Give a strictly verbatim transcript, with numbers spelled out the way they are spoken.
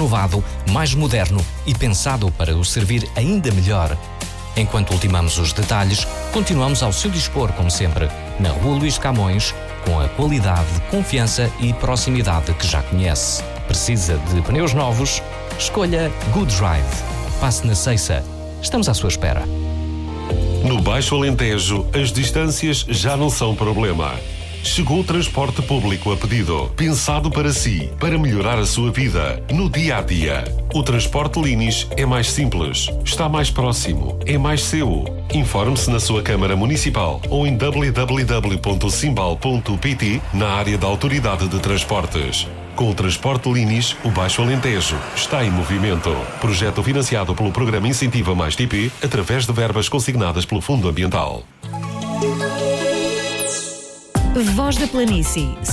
renovado, mais moderno e pensado para o servir ainda melhor. Enquanto ultimamos os detalhes, continuamos ao seu dispor, como sempre, na Rua Luís de Camões, com a qualidade, confiança e proximidade que já conhece. Precisa de pneus novos? Escolha Good Drive. Passe na Ceiça. Estamos à sua espera. No Baixo Alentejo, as distâncias já não são problema. Chegou o transporte público a pedido, pensado para si, para melhorar a sua vida, no dia a dia. O transporte Linis é mais simples, está mais próximo, é mais seu. Informe-se na sua Câmara Municipal ou em w w w ponto simbal ponto p t na área da Autoridade de Transportes. Com o transporte Linis, o Baixo Alentejo está em movimento. Projeto financiado pelo Programa Incentiva Mais T P, através de verbas consignadas pelo Fundo Ambiental. Voz da Planície.